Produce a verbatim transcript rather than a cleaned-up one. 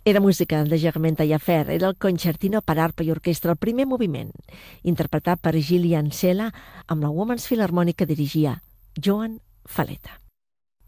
Era música de Germain Taillefer, era el concertino per arpa i orquestra, el primer moviment, interpretat per Gillian Sella amb la Women's Philharmonic que dirigia Joan Faleta.